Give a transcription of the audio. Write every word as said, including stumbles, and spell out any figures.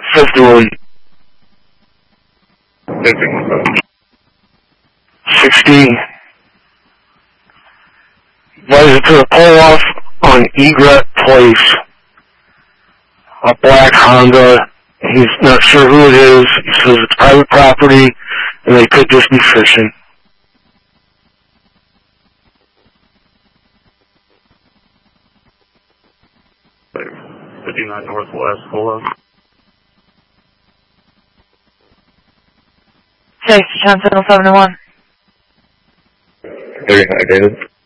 fifty-one. fifty-one. sixteen. Advisor to the pull-off on Egret Place. A black Honda. He's not sure who it is. He says it's private property, and they could just be fishing. fifty-nine Northwest, pull up. Safety, John seven oh seven oh one. thirty-nine, David.